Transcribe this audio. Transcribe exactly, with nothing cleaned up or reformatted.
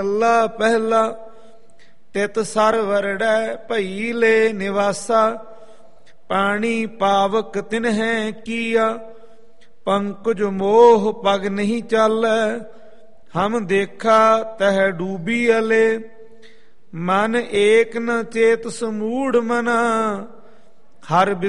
ਅੱਲਾ ਪਹਿਲਾ ਤਿਤ ਸਰ ਵਰੜੈ ਭਈ ਲੈ ਨਿਵਾਸਾ ਪਾਣੀ ਪਾਵਕ ਤਿਨਹਿ ਕੀਆ ਪੰਕਜ ਮੋਹ ਪਗ ਨਹੀਂ ਚਾਲੈ ਹਮ ਦੇਖਾ ਤਹ ਡੂਬੀ ਅਲੇ ਮਨ ਏਕ ਨ ਚੇਤ ਸਮੂੜ ਮਨਾ ਹਰ